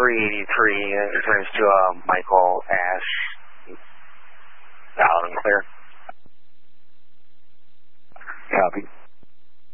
383 returns to Michael Ash. Loud and clear. Copy.